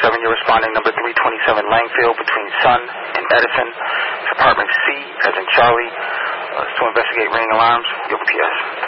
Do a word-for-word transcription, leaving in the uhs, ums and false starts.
seven, you're responding number three twenty-seven Langfield between Sun and Edison. It's apartment C, as in Charlie. Uh, to investigate ringing alarms. Your P S.